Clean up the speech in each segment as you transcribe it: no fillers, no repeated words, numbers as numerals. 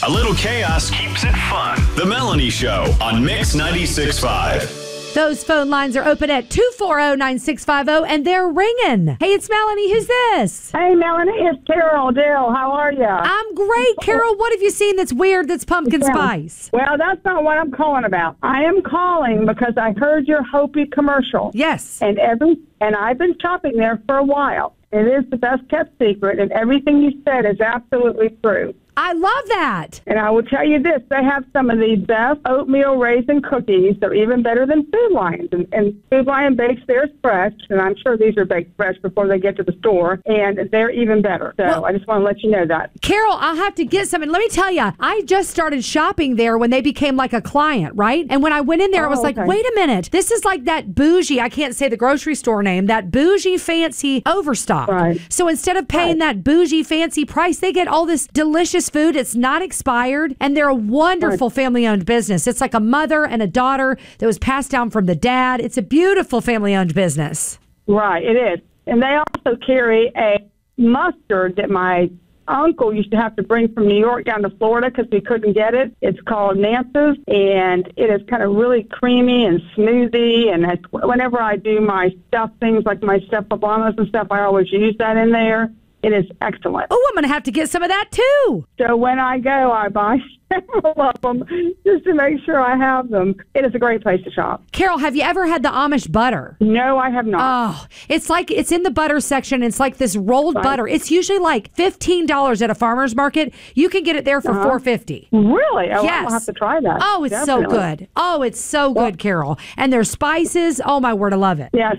A little chaos keeps it fun. The Melanie Show on Mix 96.5. Those phone lines are open at 240-9650, and they're ringing. Hey, it's Melanie. Who's this? Hey, Melanie, it's Carol Dill. How are you? I'm great. Carol, what have you seen that's weird that's pumpkin spice? Well, that's not what I'm calling about. I am calling because I heard your Hopi commercial. Yes. And I've been shopping there for a while. It is the best kept secret, and everything you said is absolutely true. I love that. And I will tell you this, they have some of the best oatmeal raisin cookies. They're even better than Food Lion. And Food Lion bakes theirs fresh, and I'm sure these are baked fresh before they get to the store, and they're even better. So I just want to let you know that. Carol, I'll have to get some. And let me tell you, I just started shopping there when they became like a client, right? And when I went in there, I was like, wait a minute. This is like that bougie, I can't say the grocery store name, that bougie fancy Overstock. Right. So instead of paying that bougie fancy price, they get all this delicious food. It's not expired, and they're a wonderful family-owned business. It's like a mother and a daughter that was passed down from the dad. It's a beautiful family-owned business. Right, it is. And they also carry a mustard that my uncle used to have to bring from New York down to Florida because we couldn't get it. It's called Nance's, and it is kind of really creamy and smoothie. And whenever I do my stuffed things like my stuffed poblanos and stuff, I always use that in there. It is excellent. Oh, I'm going to have to get some of that too. So when I go, I buy several of them just to make sure I have them. It is a great place to shop. Carol, have you ever had the Amish butter? No, I have not. Oh, it's like it's in the butter section. It's like this rolled butter. It's usually like $15 at a farmer's market. You can get it there for $4.50. Really? Oh, yes. I'll have to try that. Oh, it's so good. Oh, it's so good, Carol. And their spices. Oh, my word, I love it. Yes.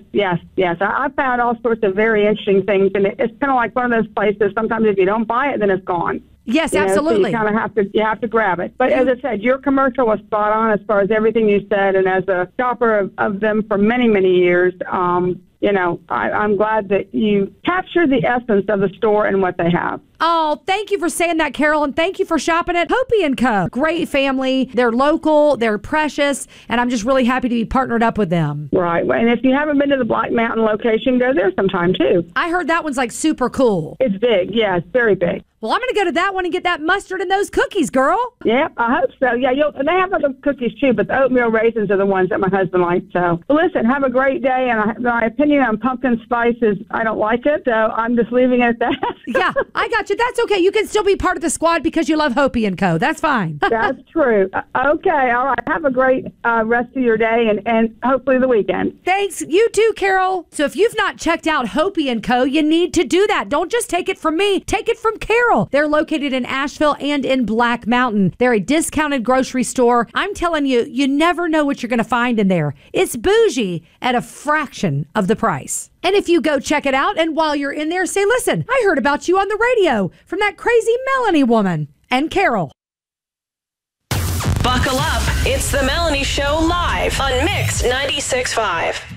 I found all sorts of very interesting things, and it's kind of like one of those places. Sometimes if you don't buy it, then it's gone. Yes, absolutely. So you kind of have to grab it. But as I said, your commercial was spot on as far as everything you said. And as a shopper of them for many, many years, I'm glad that you captured the essence of the store and what they have. Oh, thank you for saying that, Carol, and thank you for shopping at Hopi & Co. Great family. They're local. They're precious, and I'm just really happy to be partnered up with them. Right. And if you haven't been to the Black Mountain location, go there sometime, too. I heard that one's like super cool. It's big. Yeah, it's very big. Well, I'm going to go to that one and get that mustard and those cookies, girl. Yeah, I hope so. Yeah, they have other cookies, too, but the oatmeal raisins are the ones that my husband likes. So, listen, have a great day. And my opinion on pumpkin spice is I don't like it, so I'm just leaving it at that. Yeah, I got you. That's okay. You can still be part of the squad because you love Hopi & Co. That's fine. That's true. Okay, all right. Have a great rest of your day and hopefully the weekend. Thanks. You too, Carol. So if you've not checked out Hopi & Co., you need to do that. Don't just take it from me. Take it from Carol. They're located in Asheville and in Black Mountain. They're a discounted grocery store. I'm telling you, you never know what you're going to find in there. It's bougie at a fraction of the price. And if you go check it out, and while you're in there, say, listen, I heard about you on the radio from that crazy Melanie woman. And Carol. Buckle up. It's the Melanie Show live on Mix 96.5.